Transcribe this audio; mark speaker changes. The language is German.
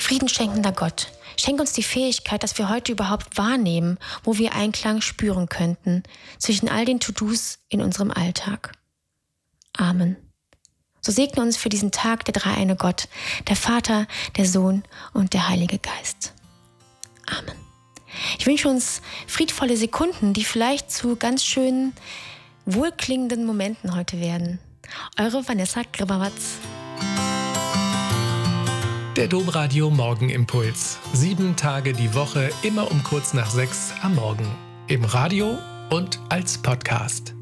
Speaker 1: Friedensschenkender Gott, schenk uns die Fähigkeit, dass wir heute überhaupt wahrnehmen, wo wir Einklang spüren könnten zwischen all den To-Dos in unserem Alltag. Amen. So segne uns für diesen Tag der dreieine Gott, der Vater, der Sohn und der Heilige Geist. Amen. Ich wünsche uns friedvolle Sekunden, die vielleicht zu ganz schönen, wohlklingenden Momenten heute werden. Eure Vanessa Gribawatz.
Speaker 2: Der Domradio Morgenimpuls. 7 Tage die Woche, immer um kurz nach 6 am Morgen. Im Radio und als Podcast.